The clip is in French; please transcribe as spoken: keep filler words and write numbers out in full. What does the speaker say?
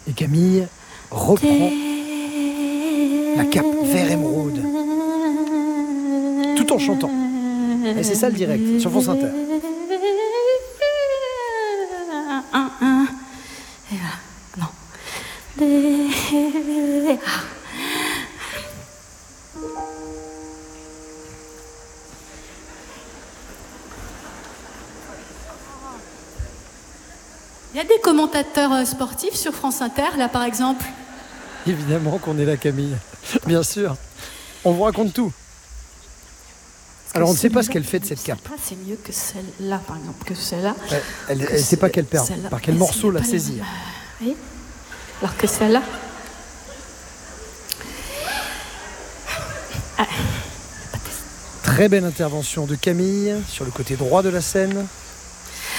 Et Camille reprend la cape vert émeraude, tout en chantant. Et c'est ça le direct, sur France Inter. Un, un, et là, non. Il y a des commentateurs sportifs sur France Inter, là par exemple. Évidemment qu'on est là, Camille. Bien sûr. On vous raconte tout. Alors on ne sait pas ce qu'elle fait de cette cape. C'est mieux que celle-là, par exemple, que celle-là. Elle ne sait pas quelle perd, par quel morceau la saisir. Oui. Alors que celle-là. Très belle intervention de Camille sur le côté droit de la scène.